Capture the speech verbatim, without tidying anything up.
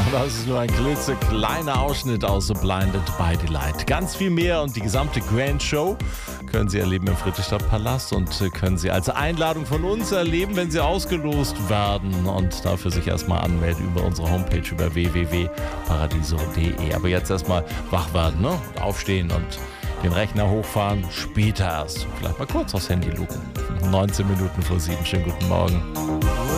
Das ist nur ein klitzekleiner Ausschnitt aus The Blinded by the Light. Ganz viel mehr und die gesamte Grand Show können Sie erleben im Friedrichstadtpalast und können Sie als Einladung von uns erleben, wenn Sie ausgelost werden und dafür sich erstmal anmelden über unsere Homepage über w w w punkt paradiso punkt de. Aber jetzt erstmal wach werden, ne? Aufstehen und den Rechner hochfahren, später erst. Vielleicht mal kurz aufs Handy lupen. neunzehn Minuten vor sieben. Schönen guten Morgen.